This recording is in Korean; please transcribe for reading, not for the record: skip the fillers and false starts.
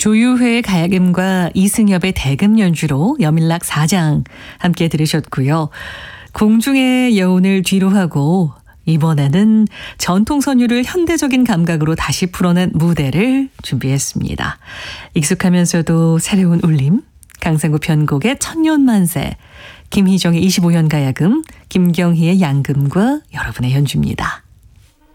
조유회의 가야금과 이승엽의 대금 연주로 여밀락 4장 함께 들으셨고요. 공중의 여운을 뒤로 하고 이번에는 전통 선율을 현대적인 감각으로 다시 풀어낸 무대를 준비했습니다. 익숙하면서도 새로운 울림, 강상구 편곡의 천년만세, 김희정의 25년 가야금, 김경희의 양금과 여러분의 연주입니다.